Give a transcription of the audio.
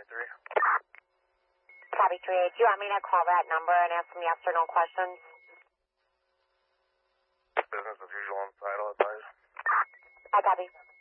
23. Copy 38. Do you want me to call that number and ask some yes or no questions? Business as usual on title, advise. I copy.